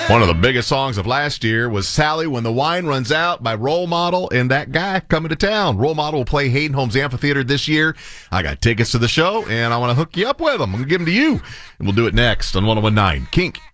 One of the biggest songs of last year was Sally When the Wine Runs Out by Role Model and that guy coming to town. Role Model will play Hayden Homes Amphitheater this year. I got tickets to the show, and I want to hook you up with them. I'm going to give them to you, and we'll do it next on 101.9 Kink.